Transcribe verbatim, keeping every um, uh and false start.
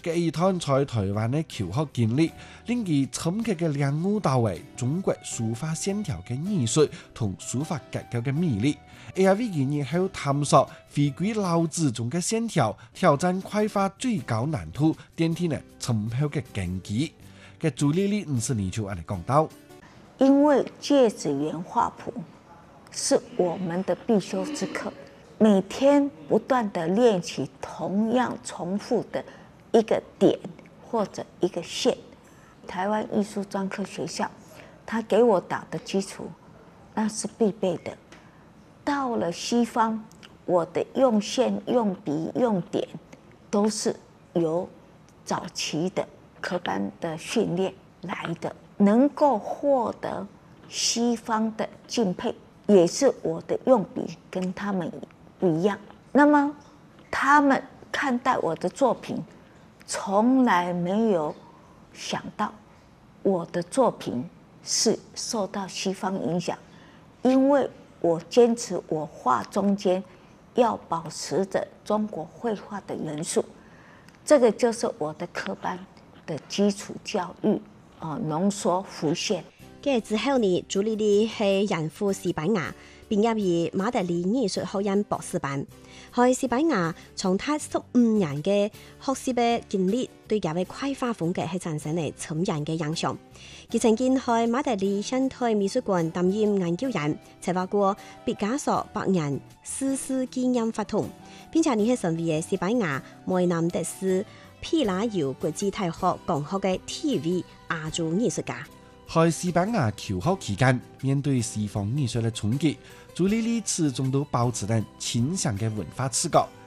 嘅一趟在台灣嘅求學經歷，令佢深刻嘅領悟到為中國書法線條嘅藝術同書法結構嘅魅力，也為佢日後探索回歸老子中嘅線條，挑戰繪畫最高難度，奠定了深厚嘅根基。嘅朱麗麗五十年就咁嚟講到， 因為芥子園畫譜是我們的必修之課，每天不斷地練習同樣重複的一個點或者一個線。台灣藝術專科學校，他給我打的基礎，那是必備的。到了西方，我的用線、用筆、用點，都是由早期的科班的訓練來的，能夠獲得西方的敬佩，也是我的用筆跟他們不一樣。那麼他們看待我的作品，從來沒有想到我的作品是受到西方影響，因為我堅持我畫中間要保持着中國繪畫的元素，這個就是我的科班的基礎教育，啊，濃縮浮現。 嘅之後呢，朱麗麗係遠赴西班牙，畢業於馬德里藝術學院博士班。喺西班牙長達十五年嘅學習嘅經歷，對佢嘅繪畫風格係產生咗深遠嘅影響。佢曾經喺馬德里現代美術館擔任研究員，策劃過畢加索百年逝世紀念法堂，並且呢係成為嘅西班牙梅南德斯皮拉尤國際大學講學嘅第一位亞洲藝術家。 喺西班牙求學期間，面對西方藝術嘅衝擊，朱麗麗始終都保持咗清醒嘅文化視角，